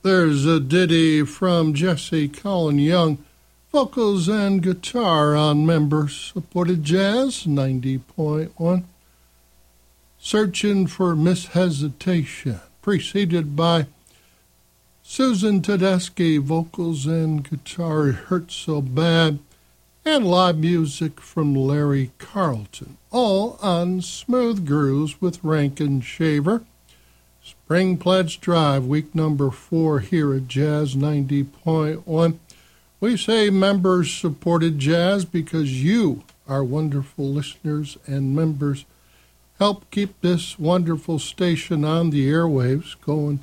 There's a ditty from Jesse Colin Young, vocals and guitar on member-supported jazz 90.1. Searching for Miss Hesitation, preceded by Susan Tedeschi, vocals and guitar, It Hurts So Bad, and live music from Larry Carlton, all on Smooth Grooves with Rankin Shaver. Spring Pledge Drive, week number 4 here at Jazz 90.1. We say members-supported jazz because you, our wonderful listeners and members, help keep this wonderful station on the airwaves going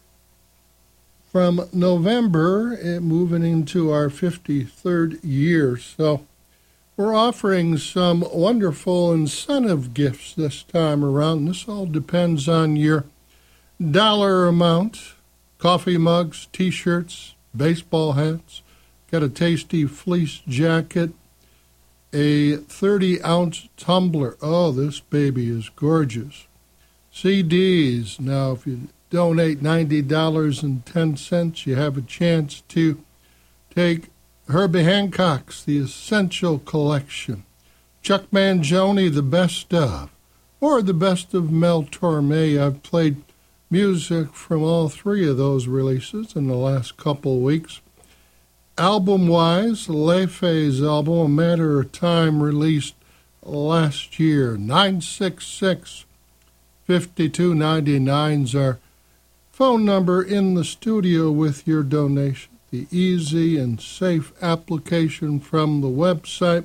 from November and moving into our 53rd year. So we're offering some wonderful incentive gifts this time around. This all depends on your dollar amount. Coffee mugs, T-shirts, baseball hats, got a tasty fleece jacket, a 30-ounce tumbler. Oh, this baby is gorgeous. CDs. Now, if you donate $90.10, you have a chance to take Herbie Hancock's The Essential Collection, Chuck Mangione, The Best Of, or The Best of Mel Torme. I've played music from all three of those releases in the last couple weeks. Album-wise, Leife's album, A Matter of Time, released last year. 966-5299's our phone number in the studio with your donation. The easy and safe application from the website,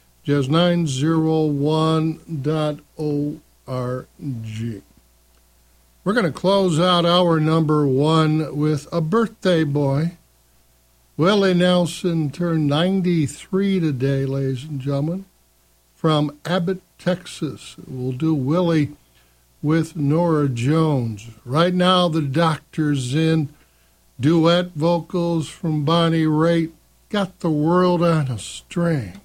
jazz901.org. We're going to close out hour number 1 with a birthday boy. Willie Nelson turned 93 today, ladies and gentlemen, from Abbott, Texas. We'll do Willie with Nora Jones. Right now, the Doctor's in. Duet vocals from Bonnie Raitt. Got the World on a String.